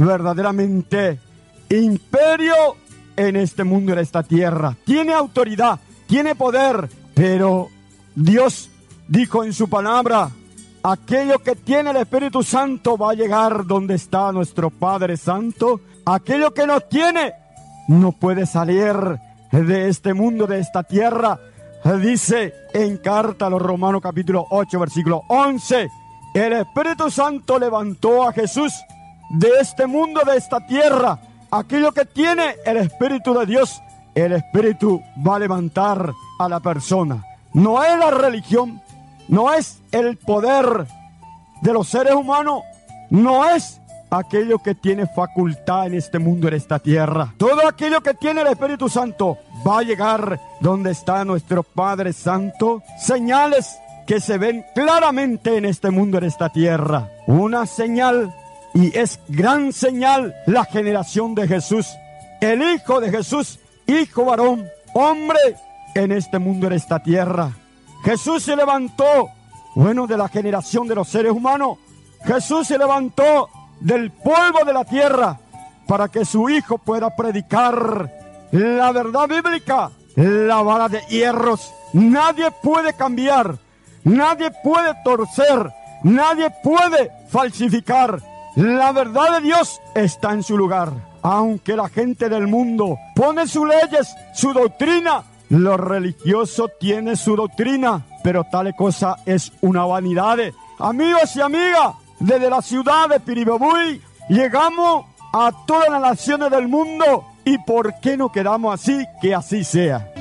verdaderamente imperio en este mundo, en esta tierra. Tiene autoridad, tiene poder, pero Dios dijo en su palabra: aquello que tiene el Espíritu Santo va a llegar donde está nuestro Padre Santo. Aquello que no tiene no puede salir de este mundo, de esta tierra. Dice en carta a los Romanos capítulo 8, versículo 11, el Espíritu Santo levantó a Jesús de este mundo, de esta tierra. Aquello que tiene el Espíritu de Dios, el Espíritu va a levantar a la persona. No es la religión, no es el poder de los seres humanos, no es aquello que tiene facultad en este mundo, en esta tierra. Todo aquello que tiene el Espíritu Santo va a llegar donde está nuestro Padre Santo. Señales que se ven claramente en este mundo, en esta tierra. Una señal, y es gran señal, la generación de Jesús. El Hijo de Jesús, hijo varón, hombre en este mundo, en esta tierra. Jesús se levantó, de la generación de los seres humanos. Jesús se levantó del polvo de la tierra para que su Hijo pueda predicar la verdad bíblica, la vara de hierros. Nadie puede cambiar, nadie puede torcer, nadie puede falsificar. La verdad de Dios está en su lugar. Aunque la gente del mundo pone sus leyes, su doctrina, lo religioso tiene su doctrina, pero tal cosa es una vanidad. Amigos y amigas, desde la ciudad de Piribebuy llegamos a todas las naciones del mundo. ¿Y por qué no quedamos así? Que así sea.